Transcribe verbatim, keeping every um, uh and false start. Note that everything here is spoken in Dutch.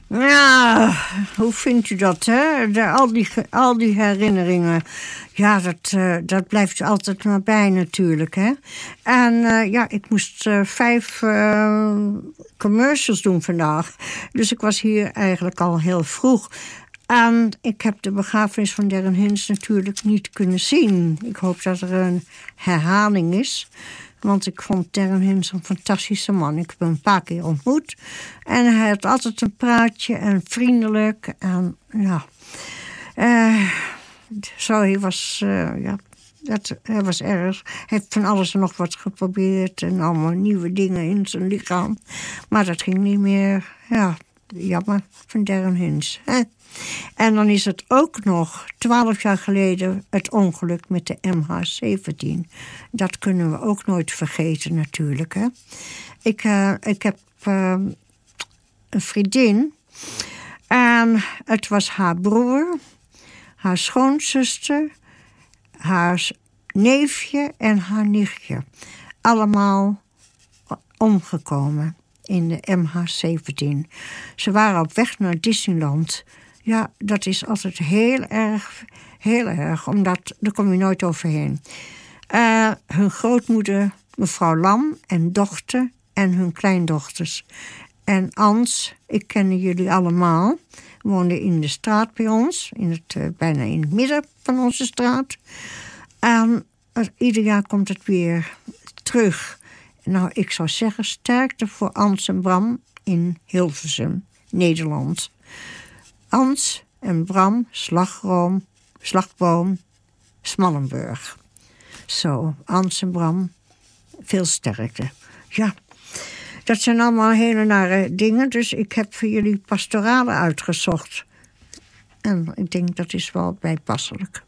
Ja, hoe vindt u dat, hè? De, al, die, al die herinneringen. Ja, dat, uh, dat blijft altijd maar bij natuurlijk, hè? En uh, ja, ik moest uh, vijf uh, commercials doen vandaag. Dus ik was hier eigenlijk al heel vroeg. En ik heb de begrafenis van Darren Hinds natuurlijk niet kunnen zien. Ik hoop dat er een herhaling is. Want ik vond Darren Hinds een fantastische man. Ik heb hem een paar keer ontmoet. En hij had altijd een praatje en vriendelijk. En ja, uh, zo hij was, uh, ja, dat, hij was erg. Hij heeft van alles en nog wat geprobeerd. En allemaal nieuwe dingen in zijn lichaam. Maar dat ging niet meer. Ja, jammer van Darren Hinds. Hè? En dan is het ook nog twaalf jaar geleden het ongeluk met de M H zeventien. Dat kunnen we ook nooit vergeten natuurlijk. Hè? Ik, uh, ik heb uh, een vriendin. En het was haar broer, haar schoonzuster, haar neefje en haar nichtje. Allemaal omgekomen in de M H zeventien. Ze waren op weg naar Disneyland. Ja, dat is altijd heel erg, heel erg, omdat daar kom je nooit overheen. Uh, hun grootmoeder, mevrouw Lam en dochter en hun kleindochters. En Ans, ik ken jullie allemaal, woonde in de straat bij ons, in het, uh, bijna in het midden van onze straat. En uh, ieder jaar komt het weer terug. Nou, ik zou zeggen, sterkte voor Ans en Bram in Hilversum, Nederland. Ans en Bram, slagroom, slagboom, Smallenburg. Zo, Ans en Bram, veel sterkte. Ja, dat zijn allemaal hele nare dingen. Dus ik heb voor jullie pastorale uitgezocht. En ik denk dat is wel bijpasselijk.